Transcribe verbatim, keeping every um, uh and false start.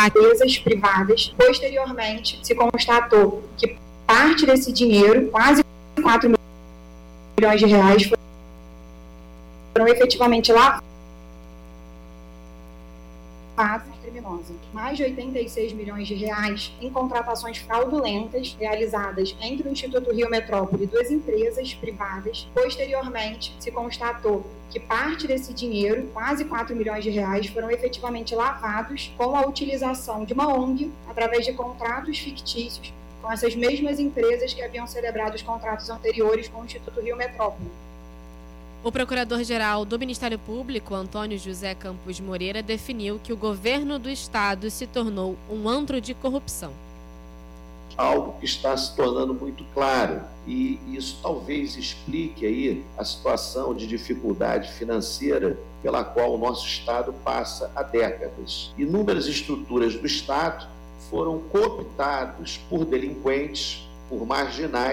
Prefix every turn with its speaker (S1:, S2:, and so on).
S1: empresas privadas. Posteriormente, se constatou que parte desse dinheiro, quase quatro milhões de reais, foram efetivamente lavados criminosa. Mais de oitenta e seis milhões de reais em contratações fraudulentas realizadas entre o Instituto Rio Metrópole e duas empresas privadas. Posteriormente, se constatou que parte desse dinheiro, quase quatro milhões de reais, foram efetivamente lavados com a utilização de uma O N G através de contratos fictícios com essas mesmas empresas que haviam celebrado os contratos anteriores com o Instituto Rio Metrópole.
S2: O procurador-geral do Ministério Público, Antônio José Campos Moreira, definiu que o governo do Estado se tornou um antro de corrupção.
S3: Algo que está se tornando muito claro, e isso talvez explique aí a situação de dificuldade financeira pela qual o nosso Estado passa há décadas. Inúmeras estruturas do Estado foram cooptadas por delinquentes, por marginais,